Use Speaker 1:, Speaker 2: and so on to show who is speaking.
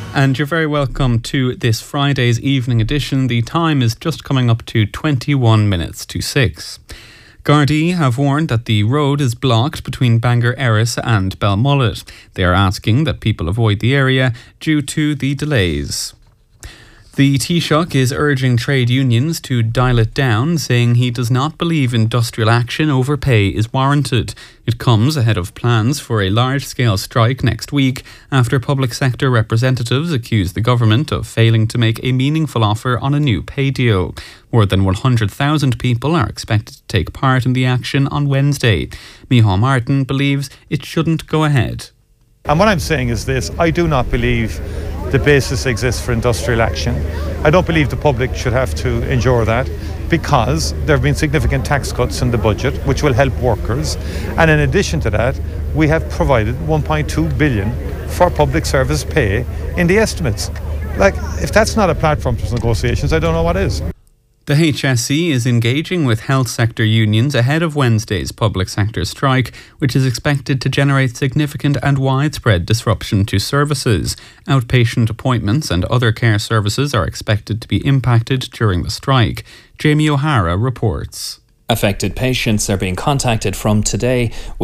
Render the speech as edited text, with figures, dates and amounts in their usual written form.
Speaker 1: And you're very welcome to this Friday's evening edition. The time is just coming up to 21 minutes to 6. Gardaí have warned that the road is blocked between Bangor Erris and Belmullet. They are asking that people avoid the area due to the delays. The Taoiseach is urging trade unions to dial it down, saying he does not believe industrial action over pay is warranted. It comes ahead of plans for a large-scale strike next week after public sector representatives accuse the government of failing to make a meaningful offer on a new pay deal. More than 100,000 people are expected to take part in the action on Wednesday. Micheál Martin believes it shouldn't go ahead.
Speaker 2: And what I'm saying is this: I do not believe the basis exists for industrial action. I don't believe the public should have to endure that, because there have been significant tax cuts in the budget which will help workers, and in addition to that we have provided 1.2 billion for public service pay in the estimates. If that's not a platform for negotiations, I don't know what is.
Speaker 1: The HSE is engaging with health sector unions ahead of Wednesday's public sector strike, which is expected to generate significant and widespread disruption to services. Outpatient appointments and other care services are expected to be impacted during the strike. Jamie O'Hara reports.
Speaker 3: Affected patients are being contacted from today.